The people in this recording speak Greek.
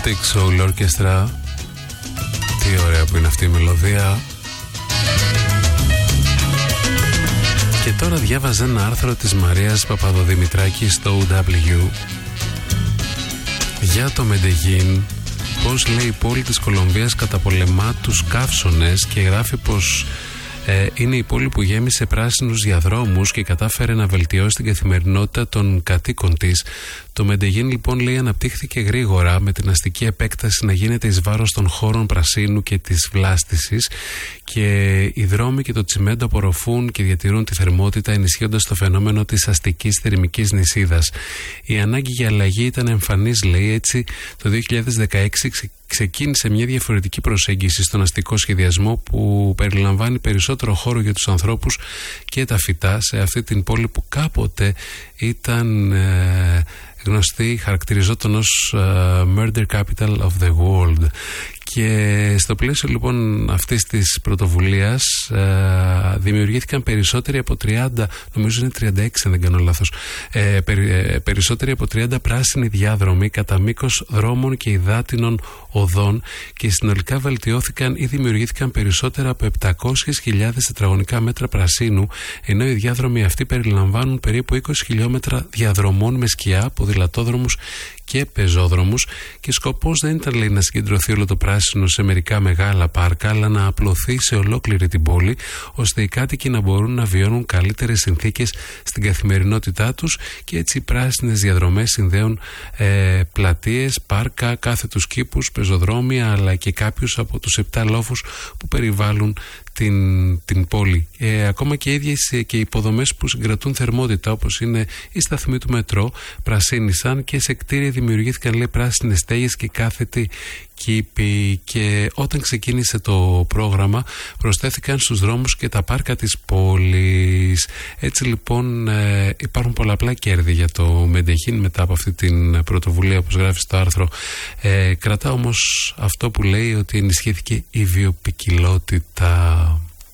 Baltic Soul Orchestra. Τι ωραία που είναι αυτή η μελωδία. Και τώρα διάβαζα ένα άρθρο της Μαρίας Παπαδοδημητράκη στο OW για το Μεντεγίν, πώς λέει η πόλη της Κολομβίας καταπολεμά τους καύσωνες, και γράφει πως είναι η πόλη που γέμισε πράσινους διαδρόμους και κατάφερε να βελτιώσει την καθημερινότητα των κατοίκων της. Το Μεντεγίν, λοιπόν, λέει, αναπτύχθηκε γρήγορα, με την αστική επέκταση να γίνεται εις βάρος των χώρων πρασίνου και της βλάστησης, και οι δρόμοι και το τσιμέντο απορροφούν και διατηρούν τη θερμότητα, ενισχύοντας το φαινόμενο της αστικής θερμικής νησίδας. Η ανάγκη για αλλαγή ήταν εμφανής, λέει. Έτσι, το 2016 ξεκίνησε μια διαφορετική προσέγγιση στον αστικό σχεδιασμό, που περιλαμβάνει περισσότερο χώρο για τους ανθρώπους και τα φυτά σε αυτή την πόλη που κάποτε ήταν γνωστή, χαρακτηριζόταν ως Murder Capital of the World. Και στο πλαίσιο, λοιπόν, αυτής της πρωτοβουλίας δημιουργήθηκαν περισσότεροι από 30, νομίζω είναι 36 αν δεν κάνω λάθος, περισσότεροι από 30 πράσινοι διάδρομοι κατά μήκος δρόμων και υδάτινων οδών, και συνολικά βελτιώθηκαν ή δημιουργήθηκαν περισσότερα από 700.000 τετραγωνικά μέτρα πρασίνου, ενώ οι διάδρομοι αυτοί περιλαμβάνουν περίπου 20 χιλιόμετρα διαδρομών με σκιά, ποδηλατόδρομους και πεζόδρομους, και σκοπός δεν ήταν, λέει, να συγκεντρωθεί όλο το πράσινο σε μερικά μεγάλα πάρκα, αλλά να απλωθεί σε ολόκληρη την πόλη, ώστε οι κάτοικοι να μπορούν να βιώνουν καλύτερες συνθήκες στην καθημερινότητά τους, και έτσι οι πράσινες διαδρομές συνδέουν πλατείες, πάρκα, κάθετους κήπους, πεζοδρόμια, αλλά και κάποιους από τους 7 λόφους που περιβάλλουν την πόλη. Ακόμα και οι ίδιες και οι υποδομές που συγκρατούν θερμότητα, όπως είναι η σταθμή του μετρό, πρασίνησαν, και σε κτίρια δημιουργήθηκαν, λέει, πράσινες στέγες και κάθετοι κήποι. Και όταν ξεκίνησε το πρόγραμμα, προσθέθηκαν στους δρόμους και τα πάρκα της πόλης. Έτσι, λοιπόν, υπάρχουν πολλαπλά κέρδη για το Μεντεγίν μετά από αυτή την πρωτοβουλία, όπως γράφει στο άρθρο. Κρατά όμως αυτό που λέει, ότι ενισχύθηκε η βιοποικιλότητα.